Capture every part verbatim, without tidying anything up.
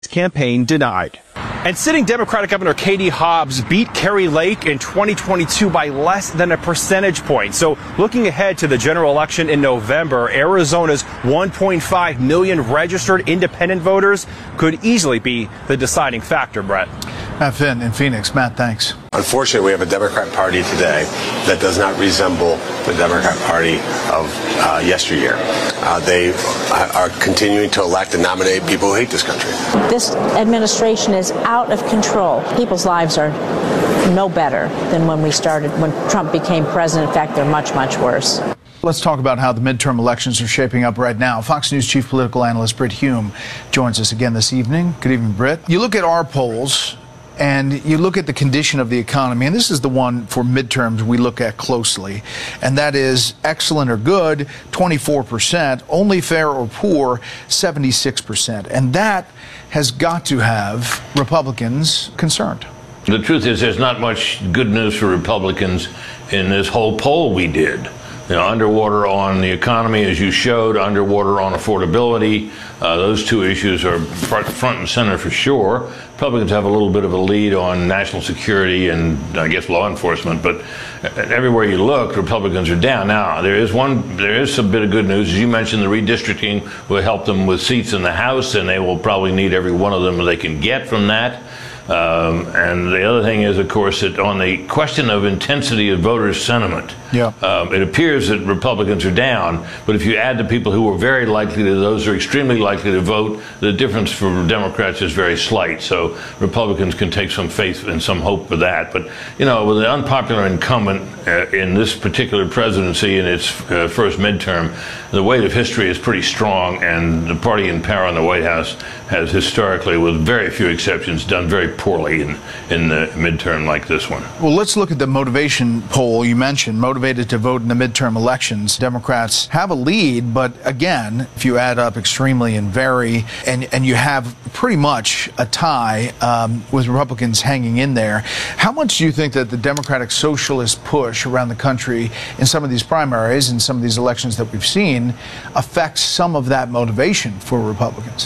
campaign denied. And sitting Democratic Governor Katie Hobbs beat Kari Lake in twenty twenty-two by less than a percentage point. So looking ahead to the general election in November, Arizona's one point five million registered independent voters could easily be the deciding factor, Brett. Matt Finn in Phoenix. Matt, thanks. Unfortunately, we have a Democrat Party today that does not resemble the Democrat Party of uh, yesteryear. Uh, they are continuing to elect and nominate people who hate this country. This administration is out of control. People's lives are no better than when we started, when Trump became president. In fact, they're much, much worse. Let's talk about how the midterm elections are shaping up right now. Fox News chief political analyst Brit Hume joins us again this evening. Good evening, Brit. You look at our polls, and you look at the condition of the economy, and this is the one for midterms we look at closely, and that is excellent or good, twenty-four percent, only fair or poor, seventy-six percent. And that has got to have Republicans concerned. The truth is there's not much good news for Republicans in this whole poll we did. You know, underwater on the economy, as you showed, underwater on affordability. Uh, those two issues are front, front and center for sure. Republicans have a little bit of a lead on national security and, I guess, law enforcement. But everywhere you look, Republicans are down. Now, there is one, there is some bit of good news. As you mentioned, the redistricting will help them with seats in the House, and they will probably need every one of them they can get from that. Um, and the other thing is, of course, that on the question of intensity of voters' sentiment, yeah. um, it appears that Republicans are down. But if you add the people who are very likely to those who are extremely likely to vote, the difference for Democrats is very slight. So Republicans can take some faith and some hope for that. But, you know, with the unpopular incumbent uh, in this particular presidency in its uh, first midterm, the weight of history is pretty strong, and the party in power in the White House has historically, with very few exceptions, done very poorly in, in the midterm like this one. Well, let's look at the motivation poll you mentioned, motivated to vote in the midterm elections. Democrats have a lead, but again, if you add up extremely and very, and, and you have pretty much a tie um, with Republicans hanging in there, how much do you think that the Democratic Socialist push around the country in some of these primaries and some of these elections that we've seen affects some of that motivation for Republicans?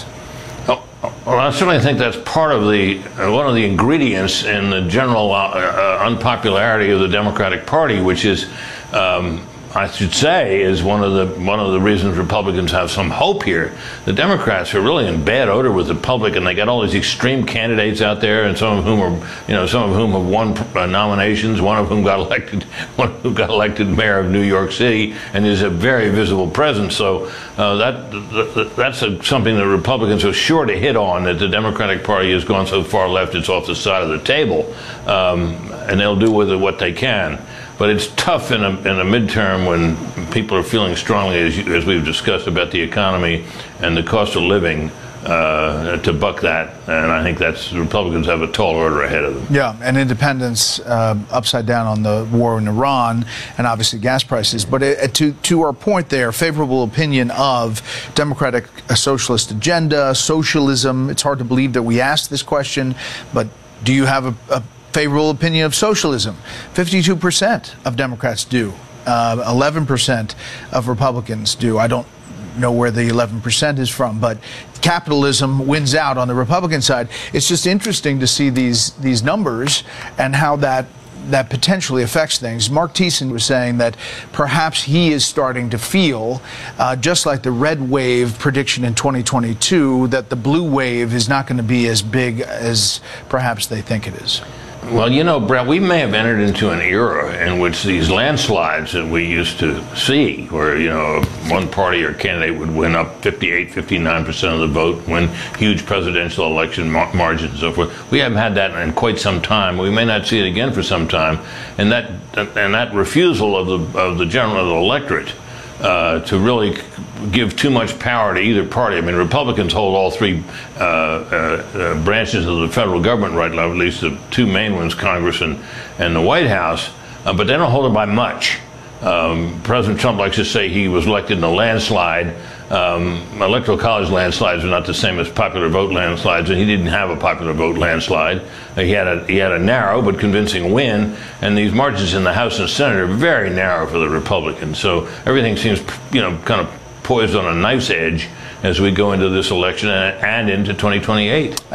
Well, I certainly think that's part of the uh, one of the ingredients in the general uh, uh, unpopularity of the Democratic Party, which is, um, I should say, is one of the one of the reasons Republicans have some hope here. The Democrats are really in bad odor with the public, and they got all these extreme candidates out there, and some of whom are, you know, some of whom have won uh, nominations. One of whom got elected, one who got elected mayor of New York City, and is a very visible presence. So uh, that, that that's a, something that Republicans are sure to hit on. That the Democratic Party has gone so far left it's off the side of the table, um, and they'll do with it what they can. But it's tough in a, in a midterm when people are feeling strongly, as, you, as we've discussed, about the economy and the cost of living, uh, to buck that. And I think that's Republicans have a tall order ahead of them. Yeah, and independence uh, upside down on the war in Iran and obviously gas prices. But uh, to, to our point there, favorable opinion of Democratic uh, socialist agenda, socialism. It's hard to believe that we asked this question, but do you have a, a favorable opinion of socialism? fifty-two percent of Democrats do. Uh, eleven percent of Republicans do. I don't know where the eleven percent is from, but capitalism wins out on the Republican side. It's just interesting to see these these numbers and how that that potentially affects things. Mark Thiessen was saying that perhaps he is starting to feel, uh, just like the red wave prediction in twenty twenty-two, that the blue wave is not going to be as big as perhaps they think it is. Well, you know, Brett, we may have entered into an era in which these landslides that we used to see, where, you know, one party or candidate would win up fifty-eight, fifty-nine percent of the vote, win huge presidential election mar margins and so forth. We haven't had that in quite some time. We may not see it again for some time. And that, and that refusal of the, of the general of the electorate uh, to really give too much power to either party. I mean, Republicans hold all three uh, uh, uh, branches of the federal government right now, at least the two main ones, Congress and, and the White House, uh, but they don't hold it by much. Um, President Trump likes to say he was elected in a landslide. Um, electoral college landslides are not the same as popular vote landslides, and he didn't have a popular vote landslide. Uh, he had a he had a narrow but convincing win, and these margins in the House and Senate are very narrow for the Republicans. So everything seems, you know, kind of poised on a knife's edge, as we go into this election and, and into twenty twenty-eight.